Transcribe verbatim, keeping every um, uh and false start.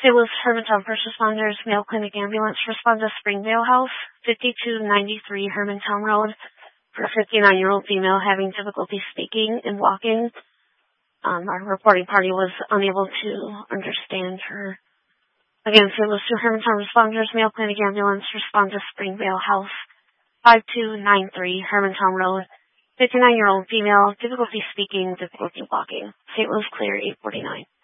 Saint Louis Hermantown First Responders Mayo Clinic Ambulance respond to Springdale House, fifty-two ninety-three Hermantown Road, for a fifty-nine-year-old female having difficulty speaking and walking. Um, our reporting party was unable to understand her. Again, Saint Louis to Hermantown Responders Mayo Clinic Ambulance respond to Springdale House, five two nine three Hermantown Road, fifty-nine-year-old female, difficulty speaking, difficulty walking. Saint Louis clear, eight forty-nine.